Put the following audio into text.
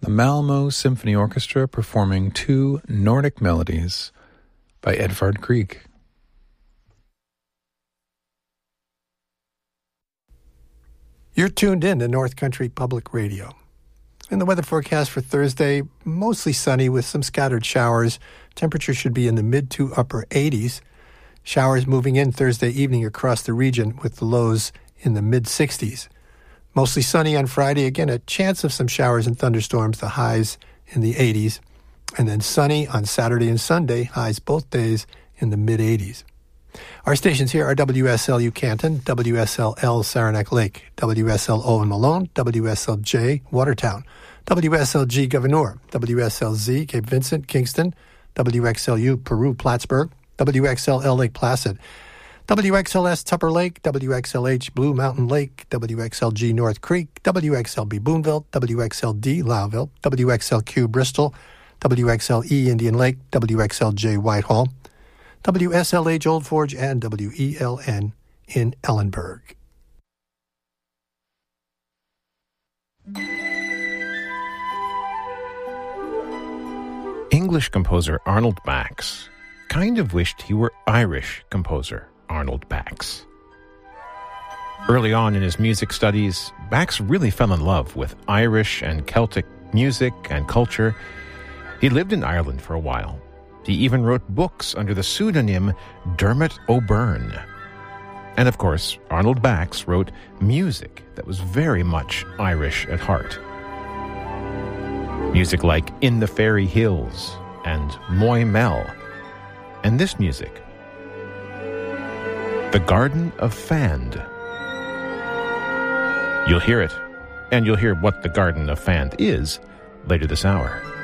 Malmo Symphony Orchestra performing two Nordic melodies by Edvard Grieg. You're tuned in to North Country Public Radio. In the weather forecast for Thursday, mostly sunny with some scattered showers. Temperature should be in the mid to upper 80s. Showers moving in Thursday evening across the region with the lows in the mid 60s. Mostly sunny on Friday. Again, a chance of some showers and thunderstorms, the highs in the 80s. And then sunny on Saturday and Sunday, highs both days in the mid 80s. Our stations here are WSLU Canton, WSLL Saranac Lake, WSLO in Malone, WSLJ Watertown, WSLG Gouverneur, WSLZ Cape Vincent, Kingston, WXLU Peru Plattsburgh, WXLL Lake Placid, WXLS Tupper Lake, WXLH Blue Mountain Lake, WXLG North Creek, WXLB Boonville, WXLD Lowville, WXLQ Bristol, WXLE Indian Lake, WXLJ Whitehall, WSLH Old Forge, and WELN in Ellenburg. English composer Arnold Bax kind of wished he were Irish composer Arnold Bax. Early on in his music studies, Bax really fell in love with Irish and Celtic music and culture. He lived in Ireland for a while. He even wrote books under the pseudonym Dermot O'Byrne. And of course, Arnold Bax wrote music that was very much Irish at heart. Music like In the Fairy Hills and Moy Mel. And this music, The Garden of Fand. You'll hear it, and you'll hear what the Garden of Fand is later this hour.